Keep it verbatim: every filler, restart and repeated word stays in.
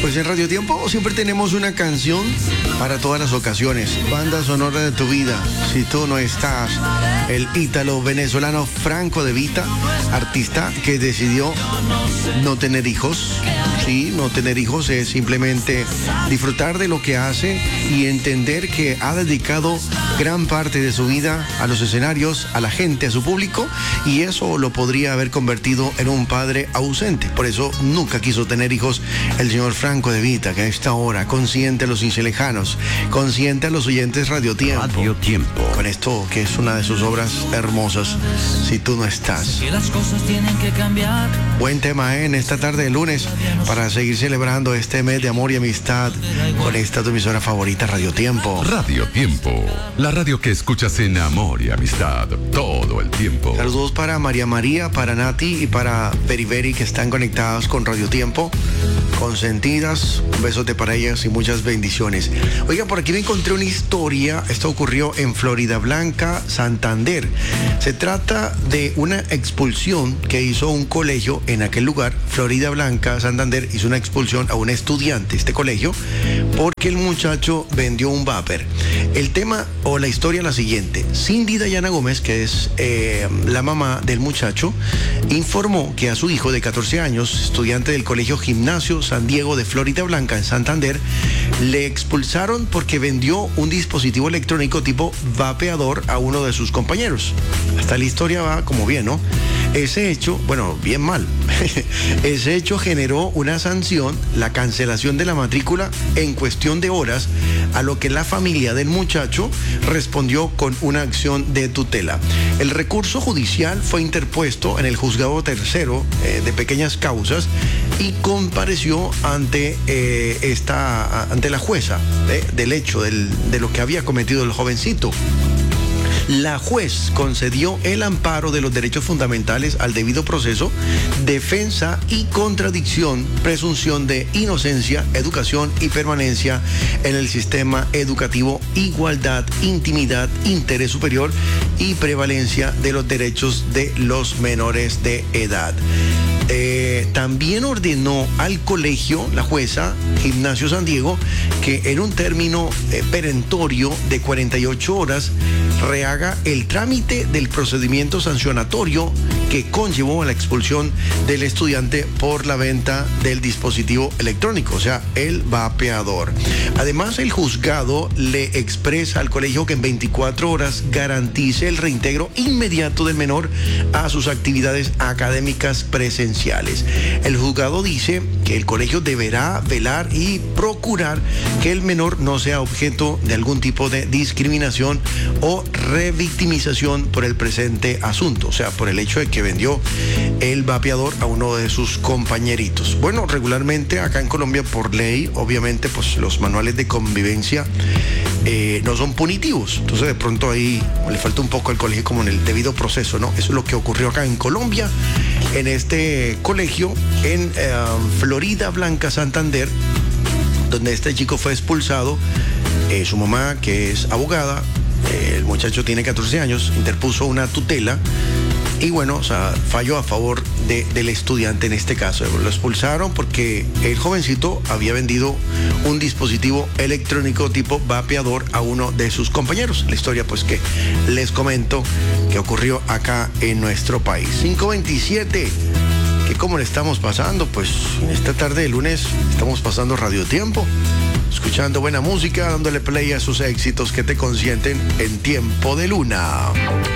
pues en Radio Tiempo siempre tenemos una canción para todas las ocasiones. Banda sonora de tu vida, si tú no estás. El ítalo venezolano Franco De Vita, artista que decidió no tener hijos. Sí, no tener hijos es simplemente disfrutar de lo que hace y entender que ha dedicado gran parte de su vida a los escenarios, a la gente, a su público, y eso lo podría haber convertido en un padre ausente. Por eso nunca quiso tener hijos el señor Franco De Vita, que a esta hora consiente a los incelejanos, consiente a los oyentes Radio Tiempo. Radio Tiempo. Con esto que es una de sus obras hermosas, Si tú no estás. Que las cosas tienen que cambiar. Buen tema, ¿eh? En esta tarde de lunes, para seguir celebrando este mes de amor y amistad con esta tu emisora favorita, Radio Tiempo. Radio Tiempo, la radio que escuchas en amor y amistad todo el tiempo. Saludos para María María, para Nati y para Beriberi, que están conectados con Radio Tiempo. Consentidas, un besote para ellas y muchas bendiciones. Oigan, por aquí me encontré una historia. Esto ocurrió en Florida Blanca, Santander. Se trata de una expulsión que hizo un colegio en aquel lugar. Florida Blanca, Santander, hizo una expulsión a un estudiante, este colegio, porque el muchacho vendió un vapor. El tema o la historia es la siguiente. Cindy Dayana Gómez, que es eh, la mamá del muchacho, informó que a su hijo de catorce años, estudiante del colegio Gimnasio San Diego de Florida Blanca en Santander, le expulsaron porque vendió un dispositivo electrónico tipo vapeador a uno de sus compañeros. Hasta la historia va como bien, ¿no? Ese hecho, bueno, bien mal. Ese hecho generó una sanción, la cancelación de la matrícula en cuestión de horas, a lo que la familia del muchacho respondió con una acción de tutela. El recurso judicial fue interpuesto en el juzgado tercero eh, de pequeñas causas y compareció ante eh, esta ante la jueza eh, del hecho del, de lo que había cometido el jovencito. La juez concedió el amparo de los derechos fundamentales al debido proceso, defensa y contradicción, presunción de inocencia, educación y permanencia en el sistema educativo, igualdad, intimidad, interés superior y prevalencia de los derechos de los menores de edad. Eh, también ordenó al colegio, la jueza, Gimnasio San Diego, que en un término eh, perentorio de cuarenta y ocho horas rehaga el trámite del procedimiento sancionatorio que conllevó a la expulsión del estudiante por la venta del dispositivo electrónico, o sea, el vapeador. Además, el juzgado le expresa al colegio que en veinticuatro horas garantice el reintegro inmediato del menor a sus actividades académicas presenciales. El juzgado dice que el colegio deberá velar y procurar que el menor no sea objeto de algún tipo de discriminación o revictimización por el presente asunto, o sea, por el hecho de que vendió el vapeador a uno de sus compañeritos. Bueno, regularmente acá en Colombia, por ley, obviamente, pues los manuales de convivencia eh, no son punitivos. Entonces, de pronto ahí le falta un poco al colegio como en el debido proceso, ¿no? Eso es lo que ocurrió acá en Colombia, en este colegio en eh, Florida Blanca, Santander, donde este chico fue expulsado. Eh, su mamá, que es abogada, eh, el muchacho tiene catorce años, interpuso una tutela y bueno, o sea, falló a favor de, del estudiante en este caso. Lo expulsaron porque el jovencito había vendido un dispositivo electrónico tipo vapeador a uno de sus compañeros. La historia, pues, que les comento que ocurrió acá en nuestro país. cinco veintisiete. ¿Qué cómo le estamos pasando? Pues en esta tarde de lunes estamos pasando Radio Tiempo, escuchando buena música, dándole play a sus éxitos que te consienten en tiempo de luna.